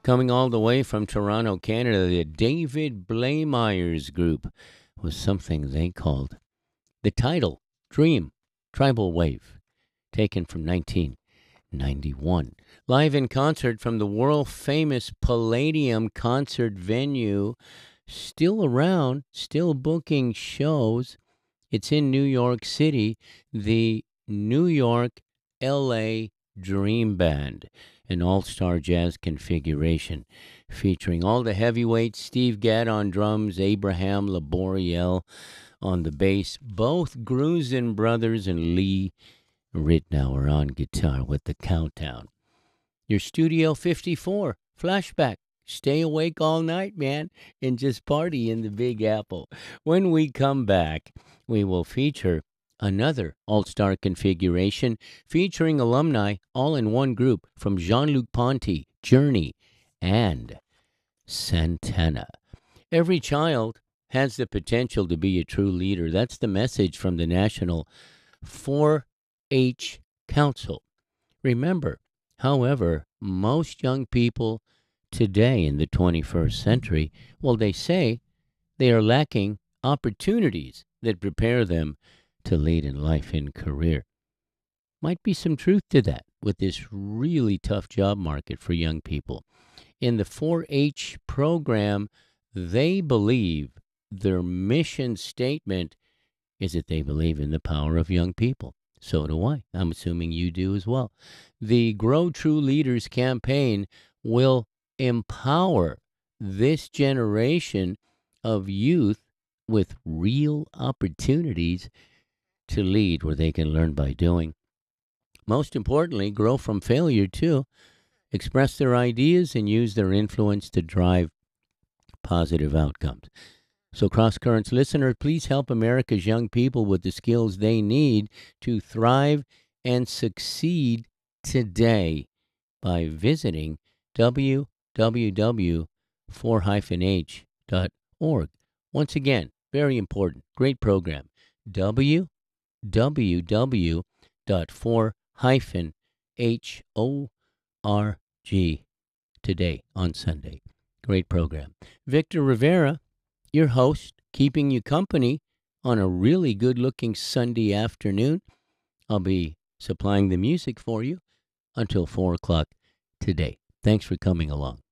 Coming all the way from Toronto, Canada, the David Blaemeyers Group was something they called the title Dream Tribal Wave, taken from 1991. Live in concert from the world famous Palladium concert venue, still around, still booking shows. It's in New York City, the New York LA Dream Band, an all-star jazz configuration featuring all the heavyweights, Steve Gadd on drums, Abraham Laboriel on the bass, both Grusin brothers, and Lee Ritenour on guitar with the Countdown. Your Studio 54 flashback. Stay awake all night, man, and just party in the Big Apple. When we come back, we will feature another all-star configuration featuring alumni all in one group from Jean-Luc Ponty, Journey, and Santana. Every child has the potential to be a true leader. That's the message from the National 4-H Council. Remember, however, most young people today in the 21st century, well, they say they are lacking opportunities that prepare them to lead in life and career. Might be some truth to that with this really tough job market for young people. In the 4-H program, they believe their mission statement is that they believe in the power of young people. So do I. I'm assuming you do as well. The Grow True Leaders campaign will empower this generation of youth with real opportunities to lead where they can learn by doing. Most importantly, grow from failure too, express their ideas and use their influence to drive positive outcomes. So Cross Currents listener, please help America's young people with the skills they need to thrive and succeed today by visiting www.4-h.org. Once again, very important, great program, www.4-h.org today on Sunday. Great program. Victor Rivera, your host, keeping you company on a really good-looking Sunday afternoon. I'll be supplying the music for you until 4 o'clock today. Thanks for coming along.